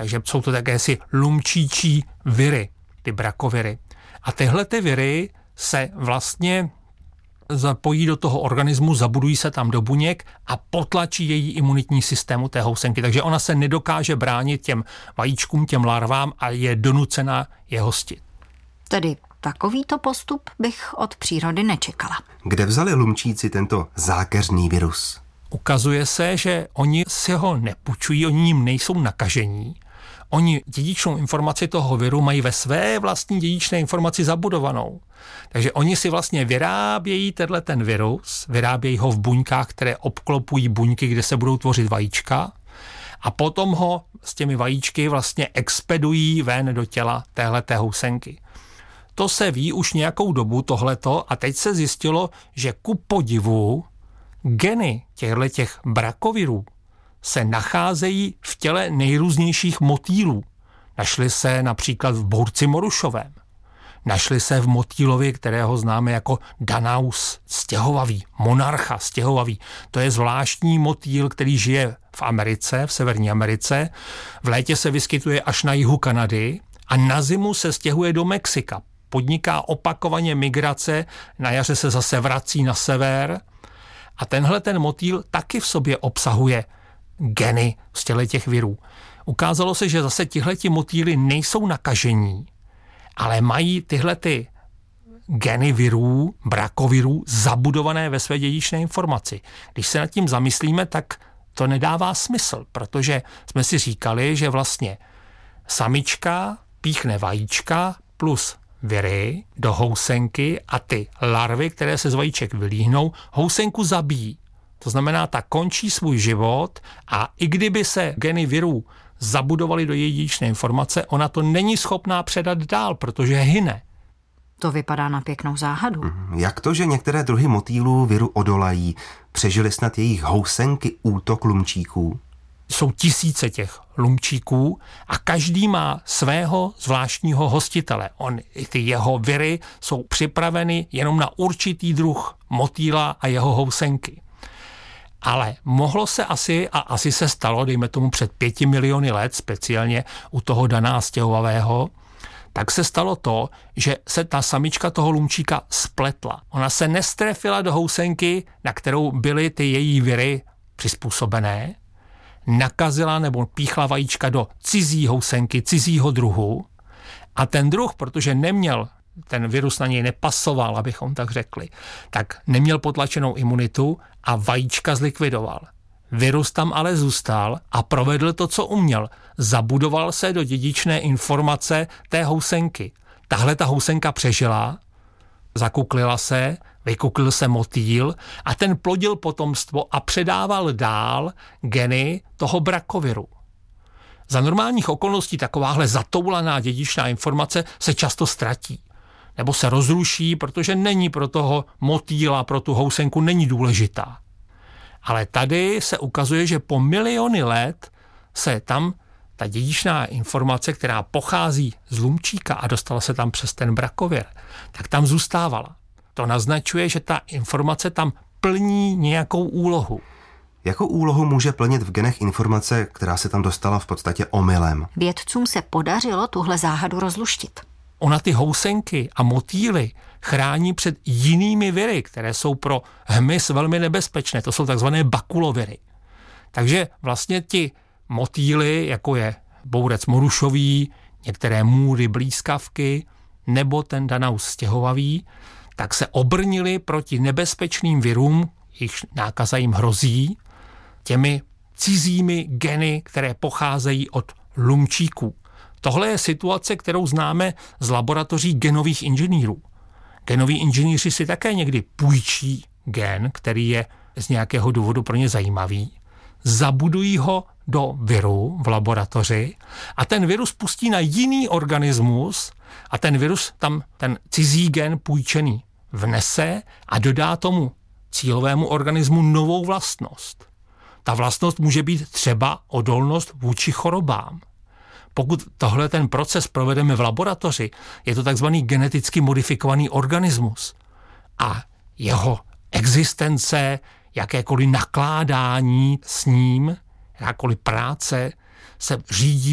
Takže jsou to jakési lumčíčí viry, ty brakoviry. A tyhle ty viry se vlastně zapojí do toho organismu, zabudují se tam do buněk a potlačí její imunitní systém té housenky. Takže ona se nedokáže bránit těm vajíčkům, těm larvám a je donucena je hostit. Tedy takovýto postup bych od přírody nečekala. Kde vzali lumčíci tento zákeřný virus? Ukazuje se, že oni si ho nepůjčují, oni jim nejsou nakažení. Oni dědičnou informaci toho viru mají ve své vlastní dědičné informaci zabudovanou. Takže oni si vlastně vyrábějí ten virus, vyrábějí ho v buňkách, které obklopují buňky, kde se budou tvořit vajíčka a potom ho s těmi vajíčky vlastně expedují ven do těla téhleté housenky. To se ví už nějakou dobu tohleto a teď se zjistilo, že ku podivu geny těch brakovirů se nacházejí v těle nejrůznějších motýlů. Našly se například v bouřci morušovém. Našly se v motýlovi, kterého známe jako Danaus stěhovavý, monarcha stěhovavý. To je zvláštní motýl, který žije v Americe, v Severní Americe. V létě se vyskytuje až na jihu Kanady a na zimu se stěhuje do Mexika. Podniká opakovaně migrace, na jaře se zase vrací na sever a tenhle ten motýl taky v sobě obsahuje geny z těch virů. Ukázalo se, že zase tihleti motýly nejsou nakažení, ale mají tyhle ty geny virů, brakovirů, zabudované ve své dědičné informaci. Když se nad tím zamyslíme, tak to nedává smysl, protože jsme si říkali, že vlastně samička píchne vajíčka plus viry do housenky a ty larvy, které se z vajíček vylíhnou, housenku zabijí. To znamená, ta končí svůj život a i kdyby se geny virů zabudovaly do její dědičné informace, ona to není schopná předat dál, protože hyne. To vypadá na pěknou záhadu. Jak to, že některé druhy motýlů viru odolají? Přežily snad jejich housenky útok lumčíků? Jsou tisíce těch lumčíků a každý má svého zvláštního hostitele. Ty jeho viry jsou připraveny jenom na určitý druh motýla a jeho housenky. Ale mohlo se asi se stalo, dejme tomu před 5 miliony let, speciálně u toho Dana stěhovavého, tak se stalo to, že se ta samička toho lumčíka spletla. Ona se nestrefila do housenky, na kterou byly ty její viry přizpůsobené, nakazila nebo píchla vajíčka do cizí housenky, cizího druhu a ten druh, protože neměl, ten virus na něj nepasoval, abychom tak řekli, tak neměl potlačenou imunitu a vajíčka zlikvidoval. Virus tam ale zůstal a provedl to, co uměl. Zabudoval se do dědičné informace té housenky. Tahle ta housenka přežila, zakuklila se, vykuklil se motýl a ten plodil potomstvo a předával dál geny toho brakoviru. Za normálních okolností takováhle zatoulaná dědičná informace se často ztratí. Nebo se rozruší, protože není pro toho motýla, pro tu housenku není důležitá. Ale tady se ukazuje, že po miliony let se tam ta dědičná informace, která pochází z lumčíka a dostala se tam přes ten brakovir, tak tam zůstávala. To naznačuje, že ta informace tam plní nějakou úlohu. Jakou úlohu může plnit v genech informace, která se tam dostala v podstatě omylem? Vědcům se podařilo tuhle záhadu rozluštit. Ona ty housenky a motýly chrání před jinými viry, které jsou pro hmyz velmi nebezpečné. To jsou takzvané bakuloviry. Takže vlastně ti motýly, jako je bouřec morušový, některé můry, blízkavky nebo ten Danaus stěhovavý, tak se obrnili proti nebezpečným virům, jejichž nákaza jim hrozí, těmi cizími geny, které pocházejí od lumčíků. Tohle je situace, kterou známe z laboratoří genových inženýrů. Genoví inženýři si také někdy půjčí gen, který je z nějakého důvodu pro ně zajímavý, zabudují ho do viru v laboratoři a ten virus pustí na jiný organismus a ten virus tam ten cizí gen půjčený vnese a dodá tomu cílovému organismu novou vlastnost. Ta vlastnost může být třeba odolnost vůči chorobám. Pokud tohle ten proces provedeme v laboratoři, je to takzvaný geneticky modifikovaný organismus a jeho existence, jakékoliv nakládání s ním, jakákoliv práce se řídí